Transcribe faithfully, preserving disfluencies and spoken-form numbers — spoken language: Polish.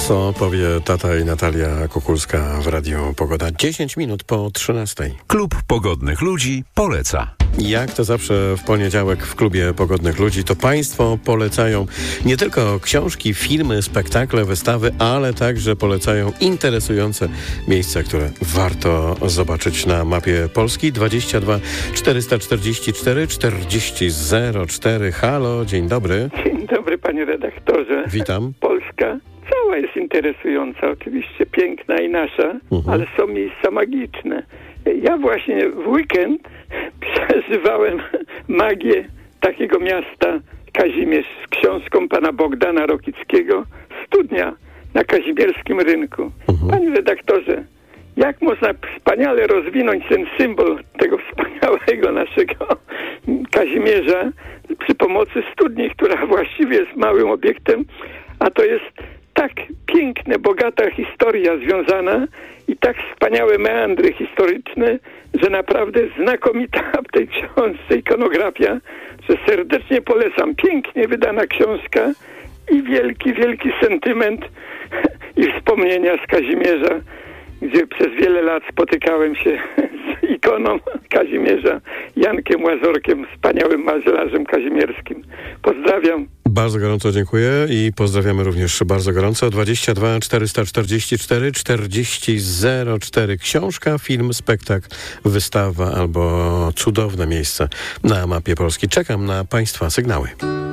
Co powie tata i Natalia Kukulska w Radiu Pogoda? dziesięć minut po trzynastej. Klub Pogodnych Ludzi poleca. Jak to zawsze w poniedziałek w Klubie Pogodnych Ludzi, to Państwo polecają nie tylko książki, filmy, spektakle, wystawy, ale także polecają interesujące miejsca, które warto zobaczyć na mapie Polski. dwadzieścia dwa czterysta czterdzieści cztery czterdzieści zero cztery. Halo, dzień dobry. Dzień dobry, panie redaktorze. Witam. Polska cała jest interesująca, oczywiście piękna i nasza, uh-huh. ale są miejsca magiczne. Ja właśnie w weekend przeżywałem magię takiego miasta Kazimierz z książką pana Bogdana Rokickiego Studnia na kazimierskim rynku. Uh-huh. Panie redaktorze, jak można wspaniale rozwinąć ten symbol tego wspaniałego naszego Kazimierza przy pomocy studni, która właściwie jest małym obiektem, a to jest tak piękna, bogata historia związana i tak wspaniałe meandry historyczne, że naprawdę znakomita w tej książce ikonografia, że serdecznie polecam. Pięknie wydana książka i wielki, wielki sentyment i wspomnienia z Kazimierza, gdzie przez wiele lat spotykałem się z ikoną Kazimierza, Jankiem Łazorkiem, wspaniałym marzlarzem kazimierskim. Pozdrawiam. Bardzo gorąco dziękuję i pozdrawiamy również bardzo gorąco. dwadzieścia dwa czterysta czterdzieści cztery czterdzieści zero cztery. Książka, film, spektakl, wystawa albo cudowne miejsce na mapie Polski. Czekam na Państwa sygnały.